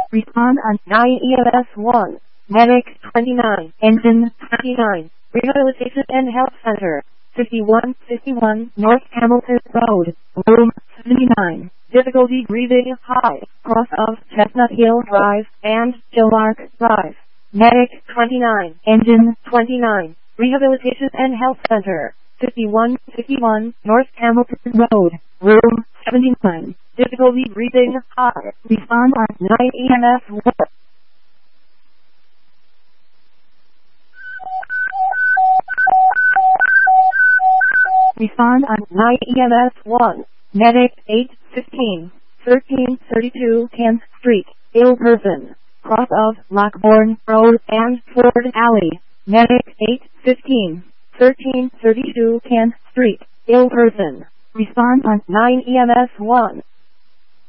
Respond on 9 EMS 1. Medic 29. Engine 29. Rehabilitation and Health Center. 5151 North Hamilton Road. Room 79. Difficulty breathing high. Cross of Chestnut Hill Drive and Gillark Drive. Medic 29. Engine 29. Rehabilitation and Health Center. 5151 North Hamilton Road. Room 79. Difficulty breathing high. Respond on 9 EMS 1. Respond on 9 EMS 1. Medic 815. 1332 10th Street. Ill person. Cross of Lockbourne Road and Ford Alley. Medic 815. 1332 10th Street. Ill person. Respond on 9 EMS 1.